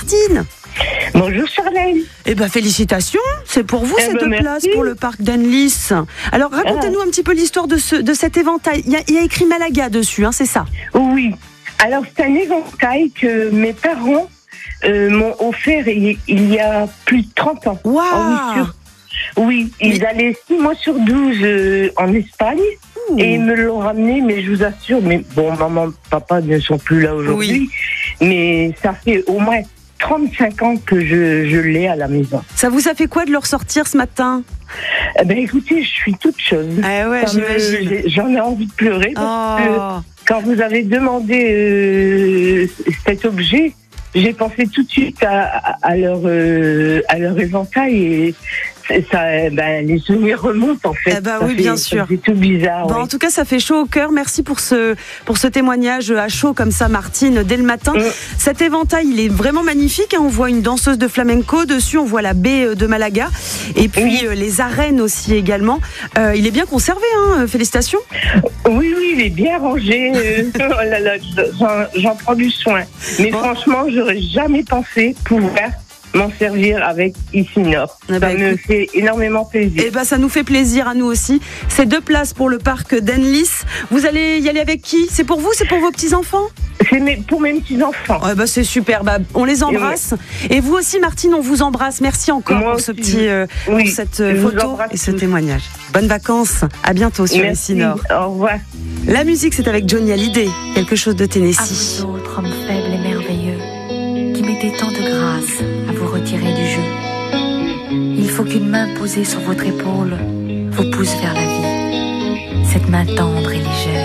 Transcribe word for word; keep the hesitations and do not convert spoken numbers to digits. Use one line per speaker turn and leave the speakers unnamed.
Martine.
Bonjour Charlène.
Eh ben félicitations, c'est pour vous
Eh
ces
ben,
deux
merci.
places pour le parc d'Anlis. Alors racontez-nous un petit peu l'histoire de, ce, de cet éventail. Il y, a, il y a écrit Malaga dessus, hein, c'est ça?
Oui. Alors c'est un éventail que mes parents euh, m'ont offert il, il y a plus de trente ans.
Waouh.
En sur... Oui, ils
Mais...
allaient six mois sur douze euh, en Espagne. Ouh. Et ils me l'ont ramené, mais je vous assure, mais bon, maman, papa ne sont plus là aujourd'hui, oui. Mais ça fait au moins trente-cinq ans que je, je l'ai à la maison.
Ça vous a fait quoi de le ressortir ce matin?
Eh ben écoutez, je suis toute chose.
Ah ouais, j'imagine.
Me, j'en ai envie de pleurer parce
oh.
que quand vous avez demandé euh, cet objet, j'ai pensé tout de suite à, à, à leur euh, à leur éventail et ça, ben, les souvenirs remontent en fait.
Eh ben
ça
oui,
fait,
bien sûr.
C'est tout bizarre.
Bon,
oui.
En tout cas, ça fait chaud au cœur. Merci pour ce pour ce témoignage à chaud comme ça, Martine, dès le matin. Mm. Cet éventail, il est vraiment magnifique. Hein. On voit une danseuse de flamenco dessus, on voit la baie de Malaga, et puis oui. euh, les arènes aussi également. Euh, il est bien conservé, hein. Félicitations.
Oui, oui, il est bien rangé. oh là là, j'en, j'en prends du soin. Mais bon. Franchement, j'aurais jamais pensé pouvoir m'en servir avec Ici Nord. Ça bah, me écoute, fait énormément plaisir.
Et bah, ça nous fait plaisir à nous aussi. C'est deux places pour le parc d'Anlis. Vous allez y aller avec qui? C'est pour vous? C'est pour vos petits-enfants?
C'est mes, pour mes petits-enfants.
Ouais, bah, c'est super. Bah, on les embrasse. Et, ouais. et vous aussi, Martine, on vous embrasse. Merci encore Moi pour, ce petit, euh,
oui,
pour cette photo et ce tous. témoignage. Bonnes vacances. À bientôt sur Ici Nord.
Au revoir.
La musique, c'est avec Johnny Hallyday. Quelque chose de Tennessee.
À vous autres, hommes faibles et merveilleux, qui mettez tant de grâce à vous retirer du jeu. Il faut qu'une main posée sur votre épaule vous pousse vers la vie. Cette main tendre et légère.